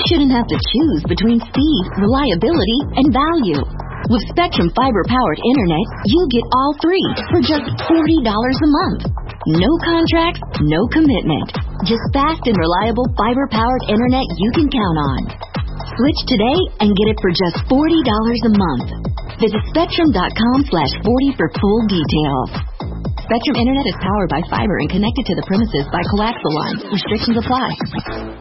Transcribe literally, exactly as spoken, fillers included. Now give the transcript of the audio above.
shouldn't have to choose between speed, reliability, and value. With Spectrum fiber-powered internet, you get all three for just forty dollars a month. No contracts, no commitment. Just fast and reliable fiber-powered internet you can count on. Switch today and get it for just forty dollars a month. Visit Spectrum.com slash 40 for full details. Spectrum Internet is powered by fiber and connected to the premises by coaxial lines. Restrictions apply.